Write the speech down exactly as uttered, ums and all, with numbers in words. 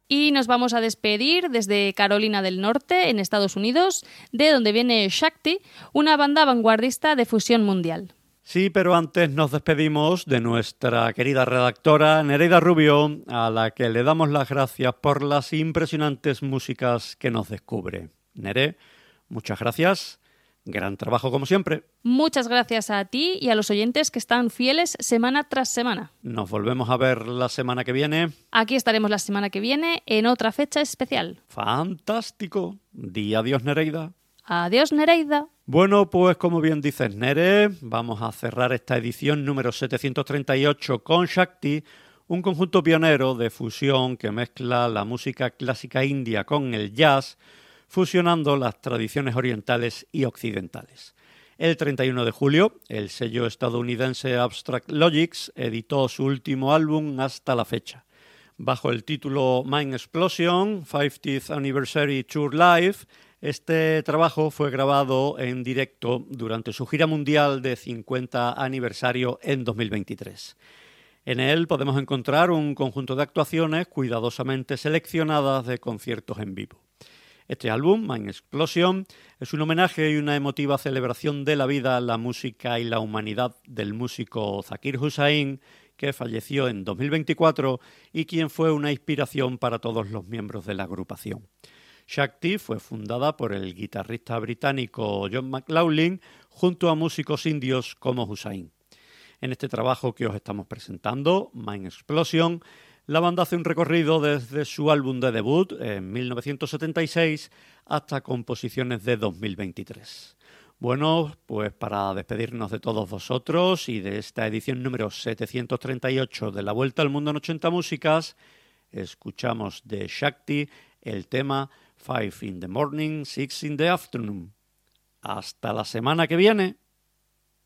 Y nos vamos a despedir desde Carolina del Norte, en Estados Unidos, de donde viene Shakti, una banda vanguardista de fusión mundial. Sí, pero antes nos despedimos de nuestra querida redactora Nereida Rubio, a la que le damos las gracias por las impresionantes músicas que nos descubre. Nere, muchas gracias. Gran trabajo como siempre. Muchas gracias a ti y a los oyentes que están fieles semana tras semana. Nos volvemos a ver la semana que viene. Aquí estaremos la semana que viene en otra fecha especial. Fantástico. Di adiós, Nereida. Adiós, Nereida. Bueno, pues como bien dices, Nere, vamos a cerrar esta edición número setecientos treinta y ocho con Shakti, un conjunto pionero de fusión que mezcla la música clásica india con el jazz, fusionando las tradiciones orientales y occidentales. El treinta y uno de julio, el sello estadounidense Abstract Logics editó su último álbum hasta la fecha. Bajo el título Mind Explosion, fiftieth Anniversary Tour Live, este trabajo fue grabado en directo durante su gira mundial de cincuenta aniversario en dos mil veintitrés. En él podemos encontrar un conjunto de actuaciones cuidadosamente seleccionadas de conciertos en vivo. Este álbum, Mind Explosion, es un homenaje y una emotiva celebración de la vida, la música y la humanidad del músico Zakir Hussain, que falleció en dos mil veinticuatro y quien fue una inspiración para todos los miembros de la agrupación. Shakti fue fundada por el guitarrista británico John McLaughlin junto a músicos indios como Hussain. En este trabajo que os estamos presentando, Mind Explosion, la banda hace un recorrido desde su álbum de debut en mil novecientos setenta y seis hasta composiciones de dos mil veintitrés. Bueno, pues para despedirnos de todos vosotros y de esta edición número setecientos treinta y ocho de La Vuelta al Mundo en ochenta Músicas, escuchamos de Shakti el tema Five in the Morning, Six in the Afternoon. Hasta la semana que viene.